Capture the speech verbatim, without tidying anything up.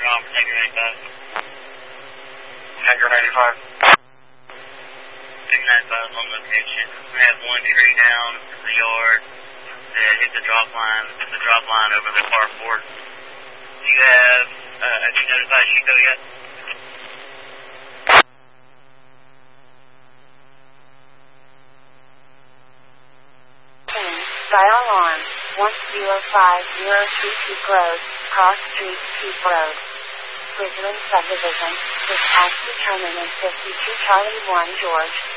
on for Tanker ninety-five. Tanker ninety-five. Tanker ninety-five on location. We have one tree down in the yard that hit the drop line, hit the drop line over the carport. Do you have, uh, have you notified Chico yet? Dial alarm, one zero five zero three Peak Road, Cross Street, Peak Road. Bridgeland Subdivision, dispatch determinant fifty-two Charlie one George.